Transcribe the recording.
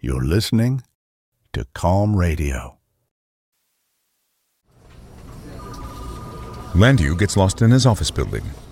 You're listening to Calm Radio. Landu gets lost in his office building.